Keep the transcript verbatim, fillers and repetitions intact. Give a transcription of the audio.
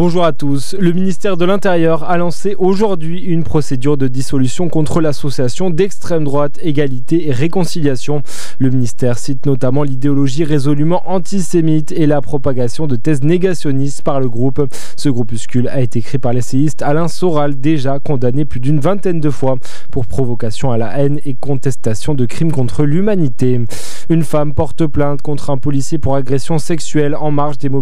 Bonjour à tous. Le ministère de l'Intérieur a lancé aujourd'hui une procédure de dissolution contre l'association d'extrême droite Égalité et Réconciliation. Le ministère cite notamment l'idéologie résolument antisémite et la propagation de thèses négationnistes par le groupe. Ce groupuscule a été créé par l'essayiste Alain Soral, déjà condamné plus d'une vingtaine de fois pour provocation à la haine et contestation de crimes contre l'humanité. Une femme porte plainte contre un policier pour agression sexuelle en marge des mobilisations